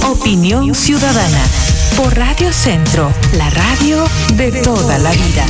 Opinión Ciudadana. Por Radio Centro, la radio de toda la vida.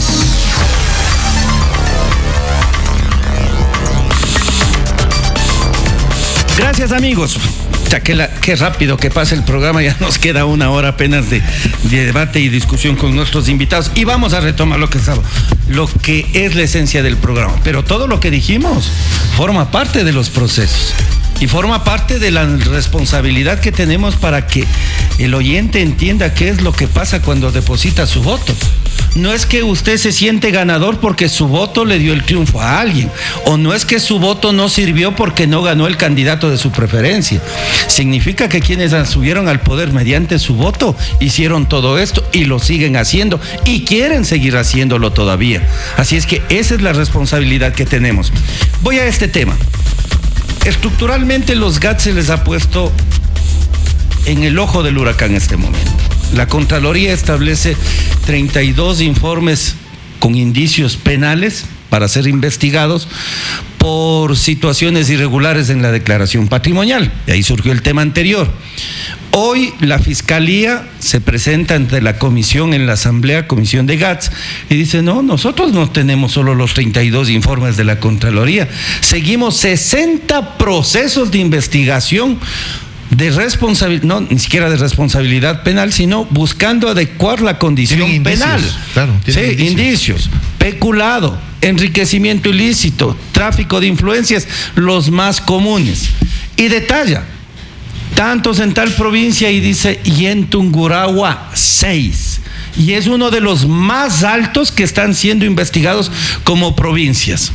Gracias, amigos. Qué rápido que pasa el programa, ya nos queda una hora apenas de debate y discusión con nuestros invitados y vamos a retomar lo que es la esencia del programa. Pero todo lo que dijimos forma parte de los procesos y forma parte de la responsabilidad que tenemos para que el oyente entienda qué es lo que pasa cuando deposita su voto. No es que usted se siente ganador porque su voto le dio el triunfo a alguien, o no es que su voto no sirvió porque no ganó el candidato de su preferencia. Significa que quienes subieron al poder mediante su voto hicieron todo esto y lo siguen haciendo y quieren seguir haciéndolo todavía. Así es que esa es la responsabilidad que tenemos. Voy a este tema. Estructuralmente los GATS se les ha puesto en el ojo del huracán en este momento. La Contraloría establece 32 informes con indicios penales para ser investigados por situaciones irregulares en la declaración patrimonial. De ahí surgió el tema anterior. Hoy la Fiscalía se presenta ante la comisión en la Asamblea, Comisión de GATS, y dice, no, nosotros no tenemos solo los 32 informes de la Contraloría, seguimos 60 procesos de investigación de responsabilidad, no, ni siquiera de responsabilidad penal, sino buscando adecuar la condición penal. Claro, sí, indicios, peculado, enriquecimiento ilícito, tráfico de influencias, los más comunes. Y detalla, tantos en tal provincia, y dice, y en Tungurahua 6. Y es uno de los más altos que están siendo investigados como provincias.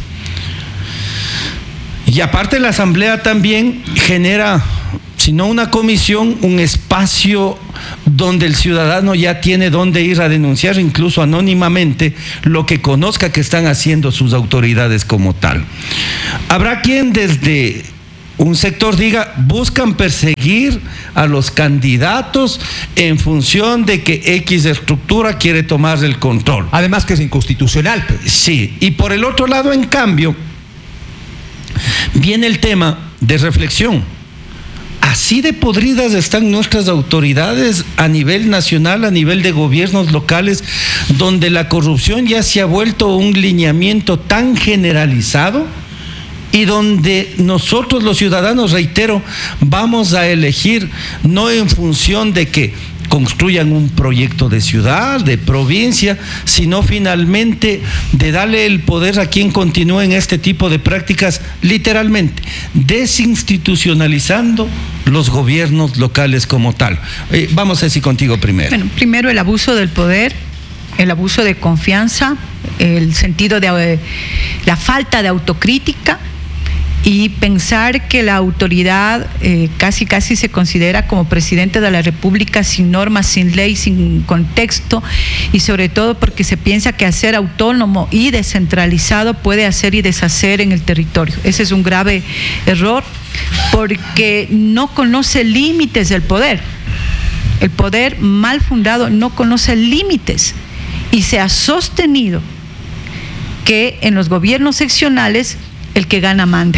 Y aparte la Asamblea también genera, sino una comisión, un espacio donde el ciudadano ya tiene dónde ir a denunciar, incluso anónimamente, lo que conozca que están haciendo sus autoridades como tal. Habrá quien desde un sector diga, buscan perseguir a los candidatos en función de que X estructura quiere tomar el control. Además que es inconstitucional. Sí, y por el otro lado, en cambio, viene el tema de reflexión. Así de podridas están nuestras autoridades a nivel nacional, a nivel de gobiernos locales, donde la corrupción ya se ha vuelto un lineamiento tan generalizado y donde nosotros los ciudadanos, reitero, vamos a elegir no en función de que construyan un proyecto de ciudad, de provincia, sino finalmente de darle el poder a quien continúe en este tipo de prácticas, literalmente, desinstitucionalizando los gobiernos locales como tal. Vamos a decir contigo primero. Bueno, primero el abuso del poder, el abuso de confianza, el sentido de la falta de autocrítica, y pensar que la autoridad casi se considera como presidente de la República sin normas, sin ley, sin contexto, y sobre todo porque se piensa que hacer autónomo y descentralizado puede hacer y deshacer en el territorio. Ese es un grave error porque no conoce límites del poder. El poder mal fundado no conoce límites y se ha sostenido que en los gobiernos seccionales el que gana manda.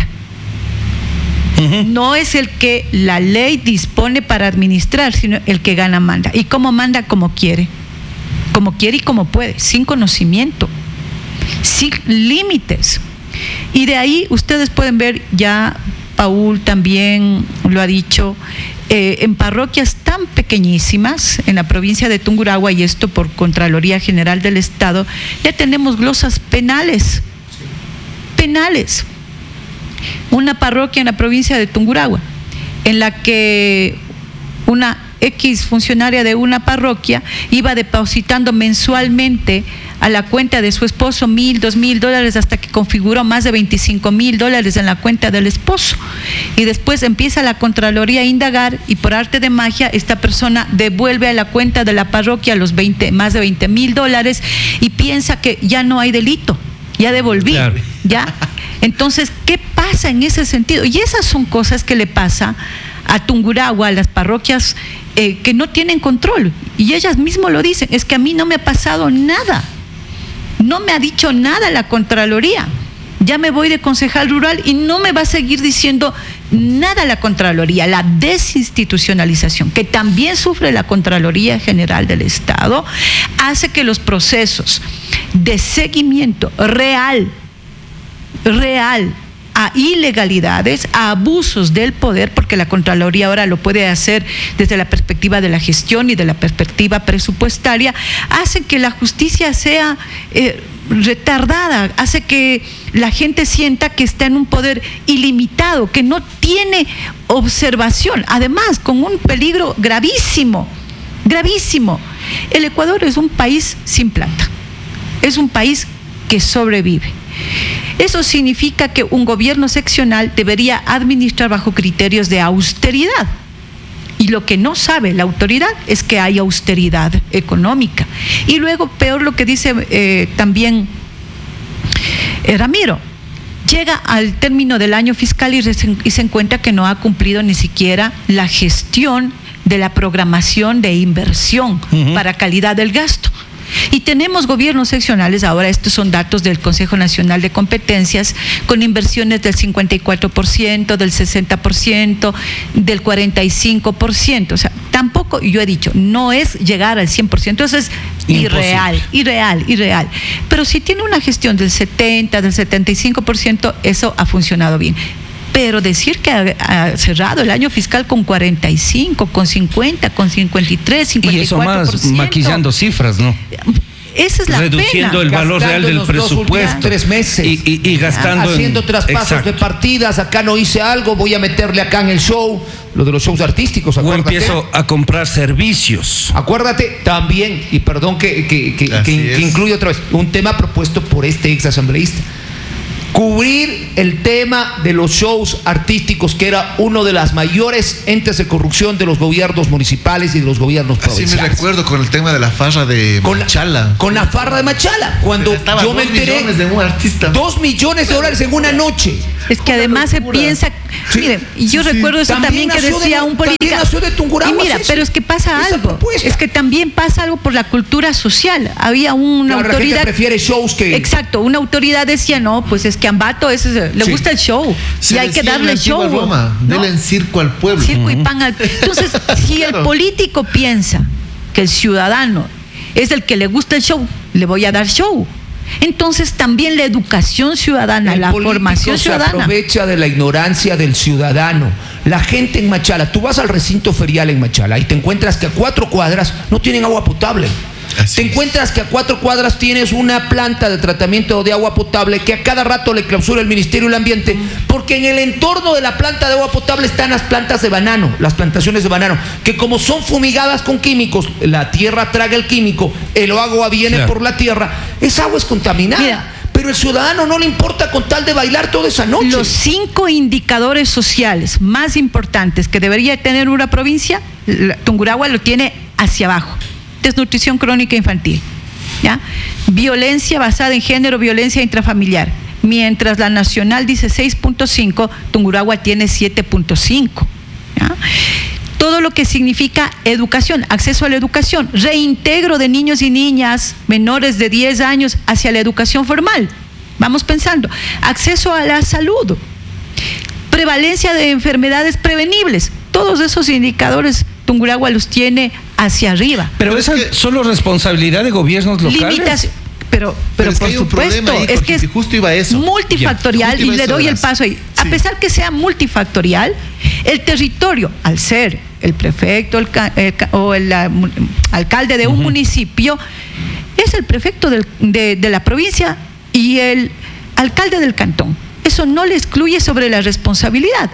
No es el que la ley dispone para administrar, sino el que gana manda. ¿Y cómo manda? Como quiere y como puede, sin conocimiento, sin límites. Y de ahí ustedes pueden ver, ya Paul también lo ha dicho, en parroquias tan pequeñísimas, en la provincia de Tungurahua, y esto por Contraloría General del Estado, ya tenemos glosas penales. Una parroquia en la provincia de Tungurahua, en la que una X funcionaria de una parroquia iba depositando mensualmente a la cuenta de su esposo $1,000, $2,000, hasta que configuró más de $25,000 en la cuenta del esposo. Y después empieza la Contraloría a indagar y por arte de magia esta persona devuelve a la cuenta de la parroquia más de $20,000 y piensa que ya no hay delito, ya devolví, claro. ¿Ya? Entonces, ¿qué pasa en ese sentido? Y esas son cosas que le pasa a Tungurahua, a las parroquias que no tienen control. Y ellas mismas lo dicen, es que a mí no me ha pasado nada. No me ha dicho nada la Contraloría. Ya me voy de concejal rural y no me va a seguir diciendo nada la Contraloría, la desinstitucionalización, que también sufre la Contraloría General del Estado, hace que los procesos de seguimiento real a ilegalidades, a abusos del poder, porque la Contraloría ahora lo puede hacer desde la perspectiva de la gestión y de la perspectiva presupuestaria, hace que la justicia sea retardada, hace que la gente sienta que está en un poder ilimitado, que no tiene observación, además con un peligro gravísimo. El Ecuador es un país sin plata, es un país que sobrevive. Eso significa que un gobierno seccional debería administrar bajo criterios de austeridad. Y lo que no sabe la autoridad es que hay austeridad económica. Y luego, peor lo que dice también Ramiro, llega al término del año fiscal y se encuentra que no ha cumplido ni siquiera la gestión de la programación de inversión para calidad del gasto. Y tenemos gobiernos seccionales, ahora estos son datos del Consejo Nacional de Competencias, con inversiones del 54%, del 60%, del 45%. O sea, tampoco, yo he dicho, no es llegar al 100%, eso es irreal. Pero si tiene una gestión del 70%, del 75%, eso ha funcionado bien. Pero decir que ha cerrado el año fiscal con 45, con 50, con 53, 54%. Y eso más maquillando cifras, ¿no? Esa es la reduciendo pena. El valor real del presupuesto. 3 meses. Y gastando. Haciendo traspasos de partidas. Acá no hice algo, voy a meterle acá en el show. Lo de los shows artísticos, acuérdate. O empiezo a comprar servicios. Acuérdate también, y perdón que incluya otra vez, un tema propuesto por este ex asambleísta. Cubrir el tema de los shows artísticos, que era uno de las mayores entes de corrupción de los gobiernos municipales y de los gobiernos provinciales. Así me recuerdo con el tema de la farra de Machala. Con la farra de Machala. Cuando yo me enteré, 2 millones de dólares en una noche. Es que además se piensa, miren, y yo recuerdo eso también que decía un político. Y mira, pero es que pasa algo. Es que también pasa algo por la cultura social. Había una autoridad. La gente prefiere shows que. Exacto, una autoridad decía, no, pues es que Ambato le gusta el show. Y hay que darle show. Roma, ¿no? Denle circo al pueblo. Circo y pan al pueblo. Entonces, si el político piensa que el ciudadano es el que le gusta el show, le voy a dar show. Entonces también la educación ciudadana, la formación ciudadana. Se aprovecha de la ignorancia del ciudadano. La gente en Machala, tú vas al recinto ferial en Machala y te encuentras que a 4 cuadras no tienen agua potable. Te encuentras que a 4 cuadras tienes una planta de tratamiento de agua potable que a cada rato le clausura el Ministerio del Ambiente, porque en el entorno de la planta de agua potable están las plantas de banano, las plantaciones de banano, que como son fumigadas con químicos, la tierra traga el químico, el agua viene por la tierra, esa agua es contaminada. Mira, pero el ciudadano no le importa con tal de bailar toda esa noche. Los 5 indicadores sociales más importantes que debería tener una provincia, Tungurahua lo tiene hacia abajo. Desnutrición crónica infantil, ¿ya? Violencia basada en género, violencia intrafamiliar. Mientras la nacional dice 6.5, Tungurahua tiene 7.5. ¿Ya? Todo lo que significa educación, acceso a la educación, reintegro de niños y niñas menores de 10 años hacia la educación formal. Vamos pensando, acceso a la salud, prevalencia de enfermedades prevenibles. Todos esos indicadores Tungurahua los tiene hacia arriba. Pero esa es solo responsabilidad de gobiernos locales. Pero es por supuesto, es que es justo iba eso. Multifactorial, y le doy el paso ahí. Sí. A pesar que sea multifactorial, el territorio, al ser el prefecto o el alcalde de un municipio, es el prefecto de la provincia y el alcalde del cantón. Eso no le excluye sobre la responsabilidad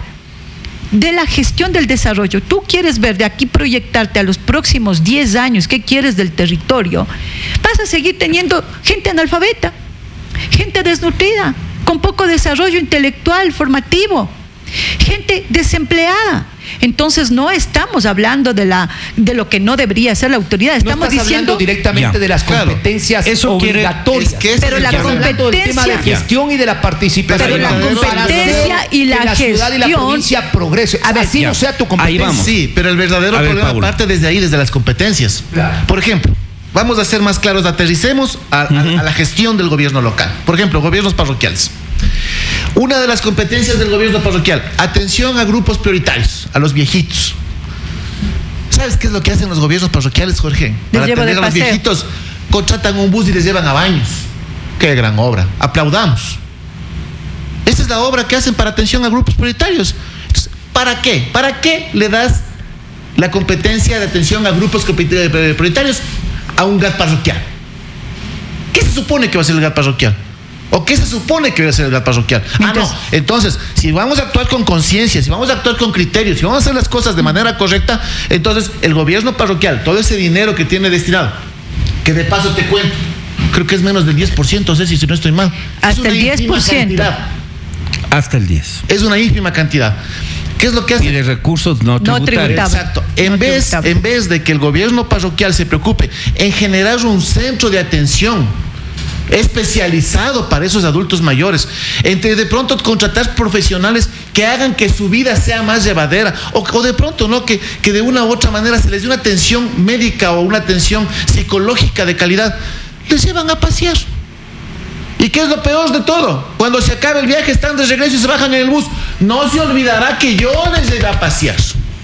de la gestión del desarrollo. Tú quieres ver de aquí proyectarte a los próximos 10 años, ¿qué quieres del territorio? Vas a seguir teniendo gente analfabeta, gente desnutrida, con poco desarrollo intelectual, formativo, gente desempleada. Entonces no estamos hablando de lo que no debería ser la autoridad, estamos diciendo directamente de las competencias obligatorias. Pero la competencia del tema de gestión y de la participación. Pero la competencia y la ciudad y la provincia progrese. Así no sea tu competencia. Sí, pero el verdadero problema parte desde ahí, desde las competencias. Claro. Por ejemplo, vamos a ser más claros, aterricemos a la gestión del gobierno local. Por ejemplo, gobiernos parroquiales. Una de las competencias del gobierno parroquial, atención a grupos prioritarios, a los viejitos. ¿Sabes qué es lo que hacen los gobiernos parroquiales, Jorge? Para atender a los viejitos, contratan un bus y les llevan a baños. ¡Qué gran obra! Aplaudamos. Esa es la obra que hacen para atención a grupos prioritarios. Entonces, ¿para qué? ¿Para qué le das la competencia de atención a grupos prioritarios a un GAT parroquial? ¿Qué se supone que va a ser el GAT parroquial? ¿O qué se supone que va a ser el GAT parroquial? No. Entonces, si vamos a actuar con conciencia, si vamos a actuar con criterios, si vamos a hacer las cosas de manera correcta, entonces el gobierno parroquial, todo ese dinero que tiene destinado, que de paso te cuento, creo que es menos del 10%, Ceci, si no estoy mal. Hasta el 10%. Hasta el 10%. Es una ínfima cantidad. ¿Qué es lo que hace? Y de recursos no tributarios. Exacto. En vez de que el gobierno parroquial se preocupe en generar un centro de atención especializado para esos adultos mayores, entre de pronto contratar profesionales que hagan que su vida sea más llevadera, o de pronto no que de una u otra manera se les dé una atención médica o una atención psicológica de calidad, les llevan a pasear. ¿Y qué es lo peor de todo? Cuando se acabe el viaje, están de regreso y se bajan en el bus, no se olvidará que yo les llevé a pasear,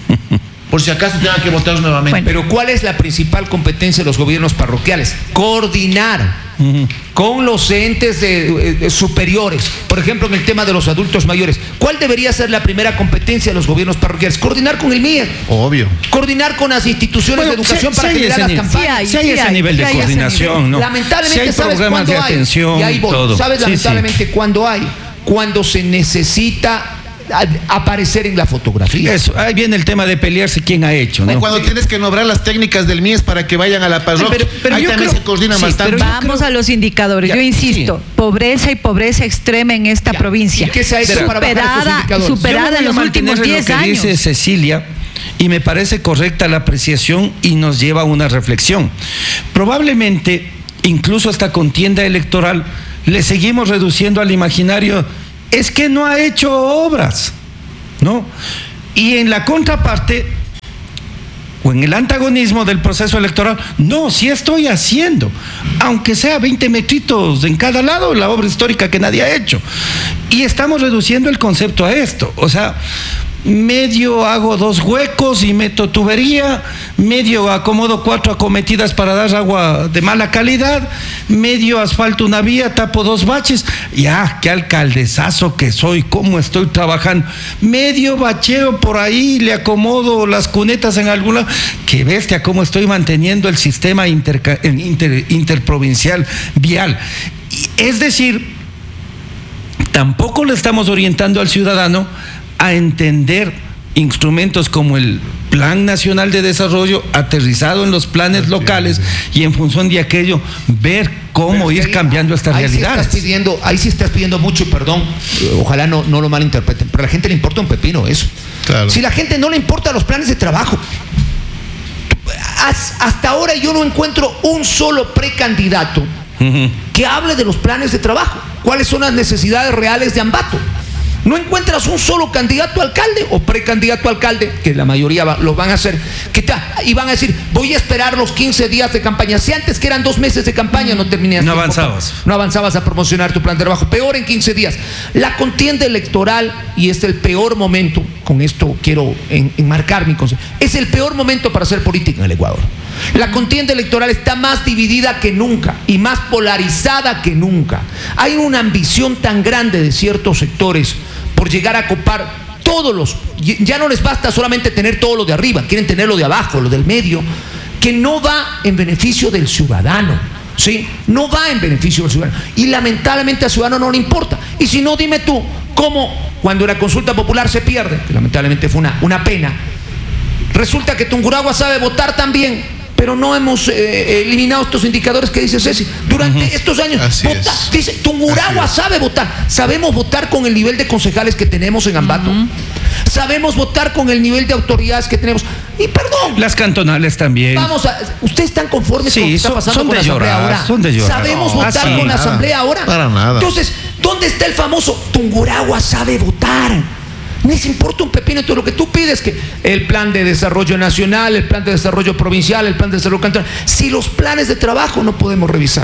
por si acaso tengan que votar nuevamente. Bueno, pero ¿cuál es la principal competencia de los gobiernos parroquiales? Coordinar con los entes superiores. Por ejemplo, en el tema de los adultos mayores, ¿cuál debería ser la primera competencia de los gobiernos parroquiales? Coordinar con el MIE. Obvio. Coordinar con las instituciones de educación para generar las campañas. Si hay ese nivel de coordinación, ¿no? Lamentablemente, si hay ¿sabes programas cuándo de atención hay? Y ahí voy. todo. ¿Sabes lamentablemente cuándo hay? Cuando se necesita aparecer en la fotografía. Eso, ahí viene el tema de pelearse quién ha hecho, ¿no? Cuando tienes que nombrar las técnicas del MIES para que vayan a la parroquia, pero ahí también se coordinan bastante. Vamos a los indicadores. Yo insisto, pobreza y pobreza extrema en esta provincia. ¿Y qué se ha hecho para bajar esos indicadores? Superada en los últimos 10 años. Dice Cecilia, y me parece correcta la apreciación y nos lleva a una reflexión. Probablemente, incluso esta contienda electoral, le seguimos reduciendo al imaginario, es que no ha hecho obras, ¿no? Y en la contraparte, o en el antagonismo del proceso electoral, no, sí estoy haciendo, aunque sea 20 metritos en cada lado, la obra histórica que nadie ha hecho. Y estamos reduciendo el concepto a esto, o sea, medio hago 2 huecos y meto tubería, medio acomodo 4 acometidas para dar agua de mala calidad, medio asfalto una vía, tapo 2 baches, ya, qué alcaldezazo que soy, cómo estoy trabajando, medio bacheo por ahí, le acomodo las cunetas en algún lado, qué bestia, cómo estoy manteniendo el sistema interprovincial vial. Es decir, tampoco le estamos orientando al ciudadano a entender instrumentos como el Plan Nacional de Desarrollo aterrizado en los planes locales y en función de aquello ver cómo ir cambiando estas realidades. Ahí sí estás pidiendo mucho, perdón, ojalá no lo malinterpreten, pero a la gente le importa un pepino eso. Claro. Si a la gente no le importan los planes de trabajo, hasta ahora yo no encuentro un solo precandidato que hable de los planes de trabajo. ¿Cuáles son las necesidades reales de Ambato? No encuentras un solo candidato a alcalde o precandidato a alcalde, que la mayoría lo van a hacer, y van a decir, voy a esperar los 15 días de campaña. Si antes que eran 2 meses de campaña no terminaste. No avanzabas. No avanzabas a promocionar tu plan de trabajo. Peor en 15 días. La contienda electoral, y es el peor momento, con esto quiero enmarcar mi concepto, es el peor momento para hacer política en el Ecuador. La contienda electoral está más dividida que nunca y más polarizada que nunca. Hay una ambición tan grande de ciertos sectores por llegar a copar todos los, ya no les basta solamente tener todo lo de arriba, quieren tener lo de abajo, lo del medio, que no va en beneficio del ciudadano, ¿sí? No va en beneficio del ciudadano, y lamentablemente al ciudadano no le importa. Y si no, dime tú, ¿cómo cuando la consulta popular se pierde? Que lamentablemente fue una pena. Resulta que Tungurahua sabe votar también, pero no hemos eliminado estos indicadores que dice Ceci. Durante estos años, dice, Tungurahua sabe votar. Sabemos votar con el nivel de concejales que tenemos en Ambato. Sabemos votar con el nivel de autoridades que tenemos. Y perdón. Las cantonales también. ¿Ustedes están conformes con lo que está pasando con la Asamblea ahora? Son de llorar. ¿Sabemos votar con la Asamblea ahora? Para nada. Entonces, ¿dónde está el famoso Tungurahua sabe votar? No les importa un pepino. Entonces lo que tú pides, que el plan de desarrollo nacional, el plan de desarrollo provincial, el plan de desarrollo cantonal, si los planes de trabajo no podemos revisar. Entonces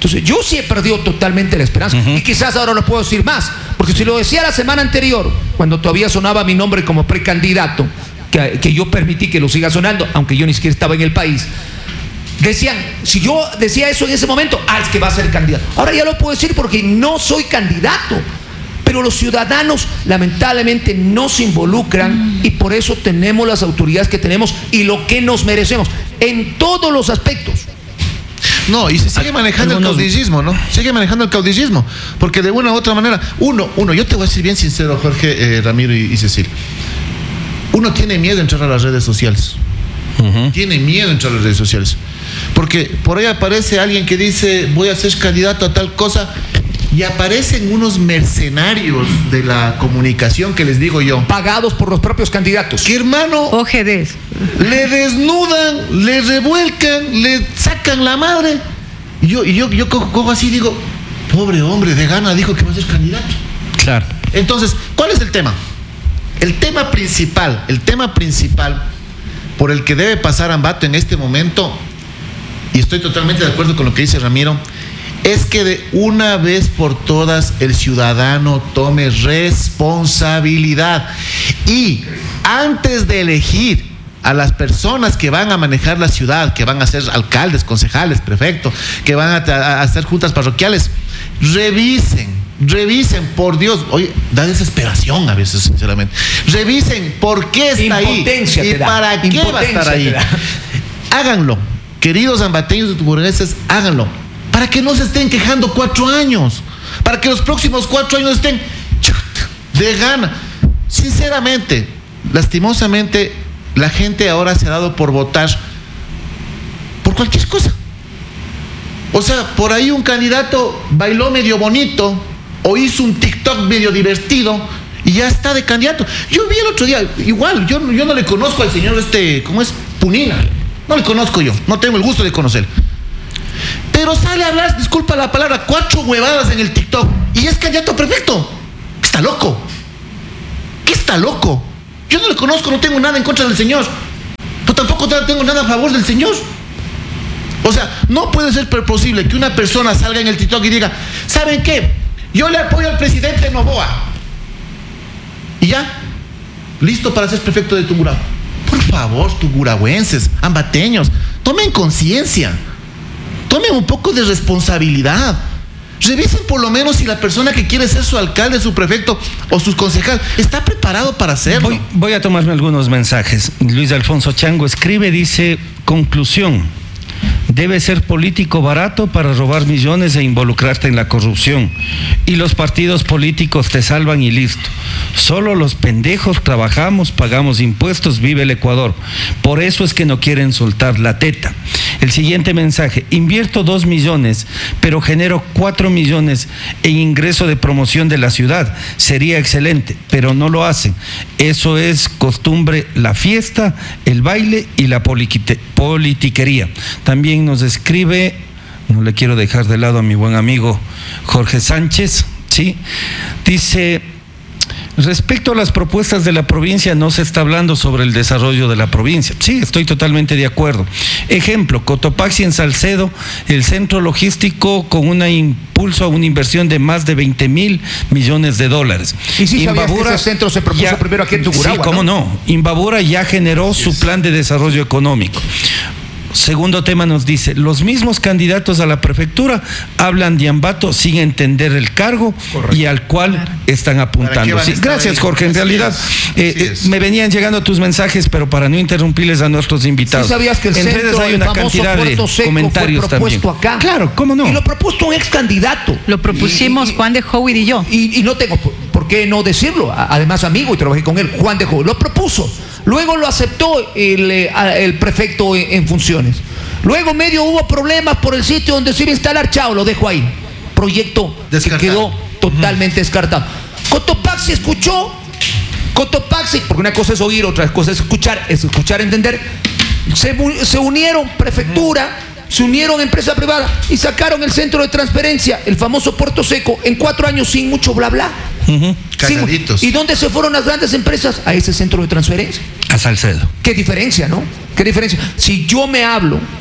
Entonces, yo sí he perdido totalmente la esperanza. Y quizás ahora lo puedo decir más. Porque si lo decía la semana anterior, cuando todavía sonaba mi nombre como precandidato, que yo permití que lo siga sonando, aunque yo ni siquiera estaba en el país, decían, si yo decía eso en ese momento, es que va a ser candidato. Ahora ya lo puedo decir porque no soy candidato. Pero los ciudadanos lamentablemente no se involucran y por eso tenemos las autoridades que tenemos y lo que nos merecemos en todos los aspectos. No, y se sigue manejando el caudillismo, ¿no? Sigue manejando el caudillismo. Porque de una u otra manera, yo te voy a decir bien sincero, Jorge, Ramiro y Cecilia. Uno tiene miedo de entrar a las redes sociales. Tiene miedo de entrar a las redes sociales. Porque por ahí aparece alguien que dice, voy a ser candidato a tal cosa, y aparecen unos mercenarios de la comunicación que les digo yo. Pagados por los propios candidatos. Que hermano, OGDs. Le desnudan, le revuelcan, le sacan la madre. Y yo cojo así y digo, pobre hombre, de gana dijo que va a ser candidato. Claro. Entonces, ¿cuál es el tema? El tema principal por el que debe pasar Ambato en este momento, y estoy totalmente de acuerdo con lo que dice Ramiro, es que de una vez por todas el ciudadano tome responsabilidad y antes de elegir a las personas que van a manejar la ciudad, que van a ser alcaldes, concejales, prefectos, que van a hacer juntas parroquiales, revisen, por Dios. Oye, da desesperación a veces, sinceramente. Revisen por qué está ahí y para qué va a estar ahí. Háganlo, queridos ambateños y tuburenses, háganlo. Para que no se estén quejando 4 años. Para que los próximos 4 años estén de gana. Sinceramente, lastimosamente, la gente ahora se ha dado por votar por cualquier cosa. O sea, por ahí un candidato bailó medio bonito o hizo un TikTok medio divertido y ya está de candidato. Yo vi el otro día, igual, yo no le conozco al señor ¿cómo es? Punina. No le conozco yo, no tengo el gusto de conocerlo. Pero sale a hablar, disculpa la palabra, 4 huevadas en el TikTok y es candidato perfecto. Está loco. ¿Qué está loco? Yo no le conozco, no tengo nada en contra del señor, pero tampoco tengo nada a favor del señor. O sea, no puede ser posible que una persona salga en el TikTok y diga, ¿saben qué? Yo le apoyo al presidente Noboa. Y ya, listo para ser prefecto de Tungurahua. Por favor, tungurahuenses, ambateños, tomen conciencia. Tomen un poco de responsabilidad. Revisen por lo menos si la persona que quiere ser su alcalde, su prefecto o su concejal está preparado para hacerlo. Voy a tomarme algunos mensajes. Luis Alfonso Chango escribe, dice, conclusión. Debe ser político barato para robar millones e involucrarte en la corrupción. Y los partidos políticos te salvan y listo. Solo los pendejos trabajamos, pagamos impuestos, vive el Ecuador. Por eso es que no quieren soltar la teta. El siguiente mensaje, invierto 2 millones, pero genero 4 millones en ingreso de promoción de la ciudad. Sería excelente, pero no lo hacen. Eso es costumbre, la fiesta, el baile y la politiquería. También nos escribe, no le quiero dejar de lado a mi buen amigo Jorge Sánchez, ¿sí? Dice, respecto a las propuestas de la provincia, no se está hablando sobre el desarrollo de la provincia. Sí, estoy totalmente de acuerdo. Ejemplo, Cotopaxi en Salcedo, el centro logístico con un impulso a una inversión de más de 20.000 millones de dólares. Y si sabías que ese centro se propuso primero aquí en Tungurahua. Sí, cómo no. Imbabura ya generó su plan de desarrollo económico. Segundo tema nos dice, los mismos candidatos a la prefectura hablan de Ambato sin entender el cargo. Correcto. Y al cual están apuntando. Sí, gracias, Jorge. En realidad me venían llegando tus mensajes, pero para no interrumpirles a nuestros invitados. ¿Sí sabías que el en redes hay una cantidad de comentarios también. Acá? Claro, ¿cómo no? Y lo propuso un ex candidato. Lo propusimos Juan de Howitt y yo. Y no tengo por qué no decirlo. Además, amigo, y trabajé con él, Juan de Howitt. Lo propuso. Luego lo aceptó el prefecto en funciones. Luego medio hubo problemas por el sitio donde se iba a instalar. Chao, lo dejo ahí. Proyecto descartado. Que quedó totalmente descartado. Cotopaxi escuchó. Cotopaxi, porque una cosa es oír, otra cosa es escuchar, entender. Se unieron prefectura, se unieron empresa privada y sacaron el centro de transferencia, el famoso Puerto Seco, en 4 años sin mucho bla bla. Cagaditos. ¿Y dónde se fueron las grandes empresas? A ese centro de transferencia. A Salcedo. Qué diferencia, ¿no? Qué diferencia. Si yo me hablo,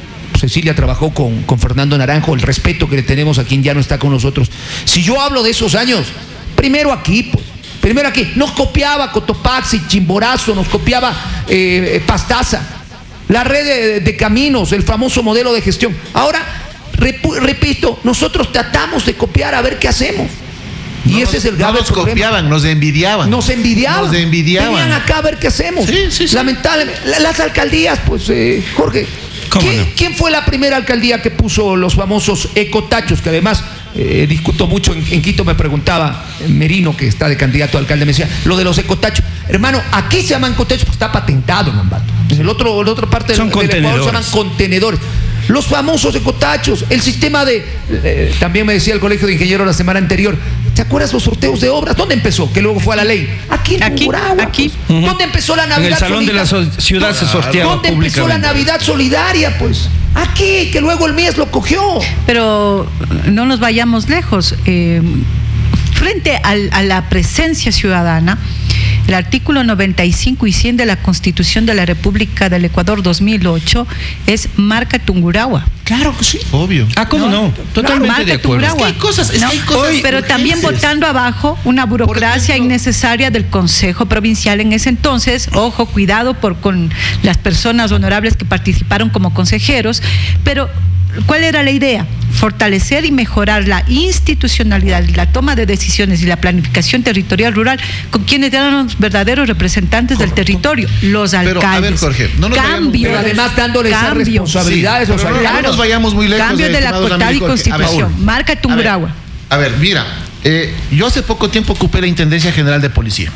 Cecilia trabajó con Fernando Naranjo, el respeto que le tenemos a quien ya no está con nosotros. Si yo hablo de esos años, primero aquí, nos copiaba Cotopaxi, Chimborazo, nos copiaba Pastaza, la red de caminos, el famoso modelo de gestión. Ahora, repito, nosotros tratamos de copiar a ver qué hacemos. Y ese es el grave problema. Nos copiaban, nos envidiaban. Nos envidiaban. Venían acá a ver qué hacemos. Sí. Lamentablemente, las alcaldías, pues, Jorge, ¿quién fue la primera alcaldía que puso los famosos ecotachos? Que además discuto mucho en Quito, me preguntaba Merino, que está de candidato a alcalde, me decía, lo de los ecotachos. Hermano, aquí se llaman ecotachos porque está patentado en Ambato. En la otra parte del Ecuador se llaman contenedores. Los famosos ecotachos, el sistema también me decía el Colegio de Ingenieros la semana anterior, ¿te acuerdas los sorteos de obras? ¿Dónde empezó? Que luego fue a la ley. Aquí en Tungurahua. ¿Dónde empezó la Navidad solidaria? En el Salón de la Ciudad se sorteaba. ¿Dónde empezó la Navidad solidaria? Pues aquí, que luego el MIES lo cogió. Pero no nos vayamos lejos. Frente a la presencia ciudadana, el artículo 95 y 100 de la Constitución de la República del Ecuador 2008 es marca Tungurahua. Claro que sí. Obvio. ¿Cómo no? Totalmente marca de acuerdo. Es que hay cosas, pero también votando abajo una burocracia innecesaria del Consejo Provincial en ese entonces. Ojo, cuidado con las personas honorables que participaron como consejeros, pero ¿cuál era la idea? Fortalecer y mejorar la institucionalidad, la toma de decisiones y la planificación territorial rural con quienes eran los verdaderos representantes del territorio, los alcaldes. Pero, a ver, Jorge, no nos pero además dándoles esas responsabilidades. Sí, no nos vayamos muy lejos. Cambio de la Cortal y Constitución. Marca Tungurahua. A ver, mira, yo hace poco tiempo ocupé la Intendencia General de Policía.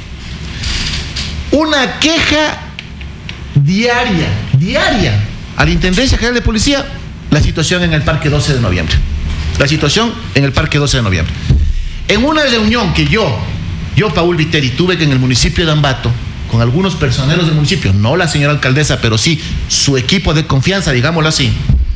Una queja diaria a la Intendencia General de Policía. La situación en el Parque 12 de Noviembre. En una reunión que yo, Paul Viteri, tuve en el municipio de Ambato, con algunos personeros del municipio, no la señora alcaldesa, pero sí su equipo de confianza, digámoslo así,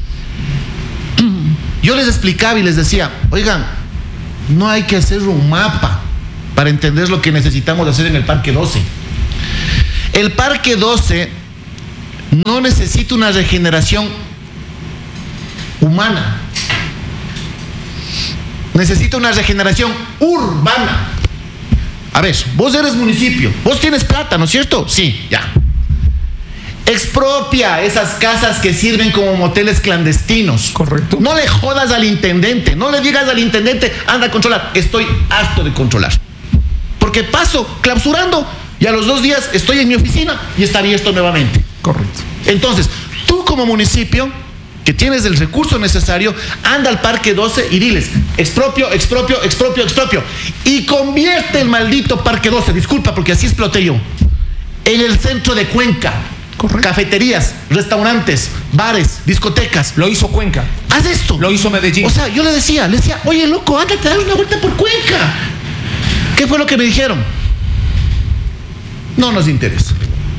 yo les explicaba y les decía, oigan, no hay que hacer un mapa para entender lo que necesitamos hacer en el Parque 12. El Parque 12 no necesita una regeneración humana, necesita una regeneración urbana. A ver, vos eres municipio, vos tienes plata, ¿no es cierto? Sí, ya. Expropia esas casas que sirven como moteles clandestinos. Correcto. No le jodas al intendente, no le digas al intendente, anda a controlar. Estoy harto de controlar, porque paso clausurando y a los 2 días estoy en mi oficina y está abierto nuevamente. Correcto. Entonces, tú como municipio que tienes el recurso necesario, anda al Parque 12 y diles, expropio, y convierte el maldito Parque 12, disculpa porque así exploté yo, en el centro de Cuenca. Correcto. Cafeterías, restaurantes, bares, discotecas. Lo hizo Cuenca. Haz esto. Lo hizo Medellín. O sea, yo le decía, oye loco, ándate a dar una vuelta por Cuenca. ¿Qué fue lo que me dijeron? No nos interesa.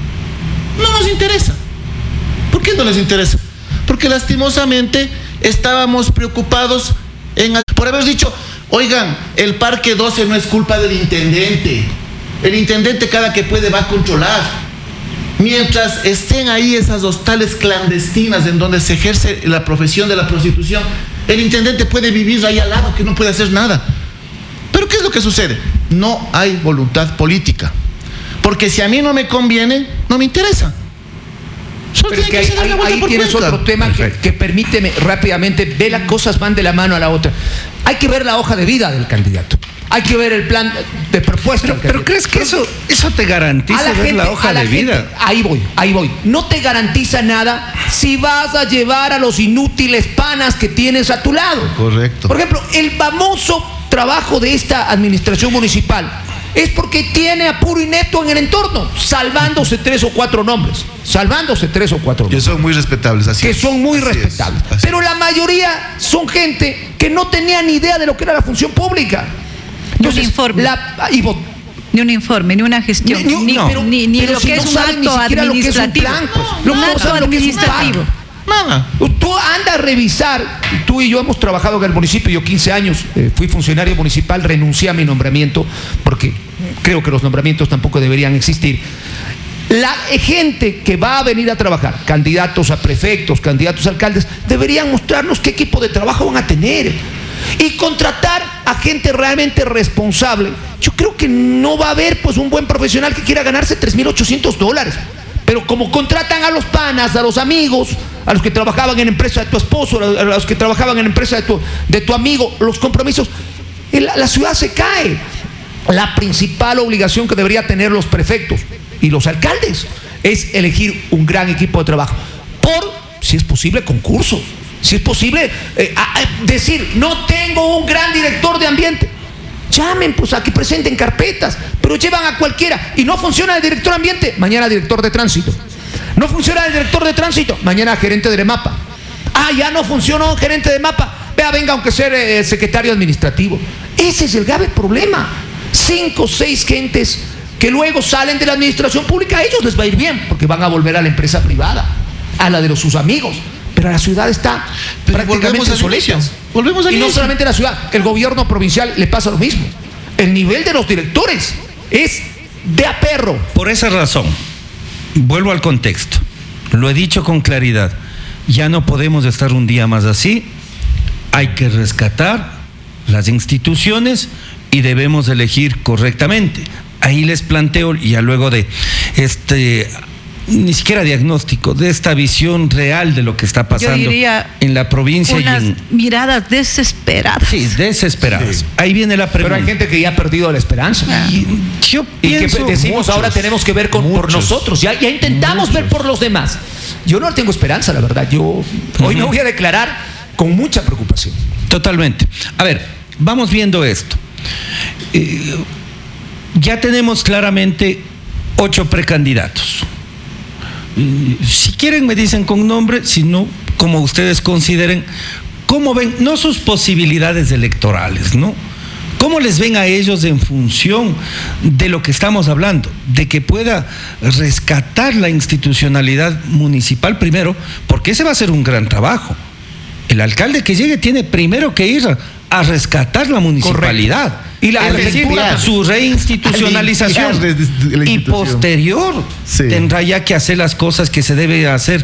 ¿Por qué no les interesa? Porque lastimosamente estábamos preocupados por haber dicho, oigan, el Parque 12 no es culpa del intendente. El intendente cada que puede va a controlar. Mientras estén ahí esas hostales clandestinas en donde se ejerce la profesión de la prostitución, el intendente puede vivir ahí al lado, que no puede hacer nada. Pero ¿qué es lo que sucede? No hay voluntad política. Porque si a mí no me conviene, no me interesa. Pero es que ahí tienes otro tema que permíteme rápidamente, ve las cosas van de la mano a la otra. Hay que ver la hoja de vida del candidato. Hay que ver el plan de propuesta. Pero ¿crees que eso te garantiza ver la hoja de vida? Ahí voy. No te garantiza nada si vas a llevar a los inútiles panas que tienes a tu lado. Correcto. Por ejemplo, el famoso trabajo de esta administración municipal es porque tiene a puro inepto en el entorno, salvándose 3 o 4 nombres. Que son muy respetables, así es. Pero la mayoría son gente que no tenía ni idea de lo que era la función pública. Entonces, ni un informe, ni una gestión, ni lo que es un acto administrativo. Un acto administrativo. Nada. Tú anda a revisar. Tú y yo hemos trabajado en el municipio. Yo 15 años fui funcionario municipal, renuncié a mi nombramiento porque creo que los nombramientos tampoco deberían existir. La gente que va a venir a trabajar, candidatos a prefectos, candidatos a alcaldes, deberían mostrarnos qué equipo de trabajo van a tener y contratar a gente realmente responsable. Yo creo que no va a haber pues un buen profesional que quiera ganarse $3,800, pero como contratan a los panas, a los amigos, a los que trabajaban en empresa de tu esposo, a los que trabajaban en empresa de tu amigo, los compromisos, la ciudad se cae. La principal obligación que debería tener los prefectos y los alcaldes es elegir un gran equipo de trabajo por, si es posible, concursos. Si es posible, decir, no tengo un gran director de ambiente. Llamen pues a que presenten carpetas, pero llevan a cualquiera. Y no funciona el director de ambiente, mañana director de tránsito. No funciona el director de tránsito, mañana gerente de MAPA. Ya no funcionó gerente de MAPA. Venga, aunque sea secretario administrativo. Ese es el grave problema. 5 o 6 gentes que luego salen de la administración pública, a ellos les va a ir bien, porque van a volver a la empresa privada, a la de sus amigos. Pero la ciudad está prácticamente solita. Volvemos a y no solamente la ciudad, el gobierno provincial le pasa lo mismo. El nivel de los directores es de a perro. Por esa razón, vuelvo al contexto. Lo he dicho con claridad. Ya no podemos estar un día más así. Hay que rescatar las instituciones y debemos elegir correctamente. Ahí les planteo, ya luego de ni siquiera diagnóstico, de esta visión real de lo que está pasando en la provincia. Unas miradas desesperadas. Sí, desesperadas. Sí. Ahí viene la pregunta. Pero hay gente que ya ha perdido la esperanza. Yo y que decimos, ahora tenemos que ver por nosotros. Ya intentamos ver por los demás. Yo no tengo esperanza, la verdad. Yo hoy me voy a declarar con mucha preocupación. Totalmente. A ver, vamos viendo esto. Ya tenemos claramente 8 precandidatos. Si quieren me dicen con nombre, si no, como ustedes consideren. ¿Cómo ven, no sus posibilidades electorales, ¿no? ¿Cómo les ven a ellos en función de lo que estamos hablando? De que pueda rescatar la institucionalidad municipal primero, porque ese va a ser un gran trabajo. El alcalde que llegue tiene primero que ir a rescatar la municipalidad. Correcto. Y la prefectura, su reinstitucionalización. Y posterior tendrá ya que hacer las cosas que se debe hacer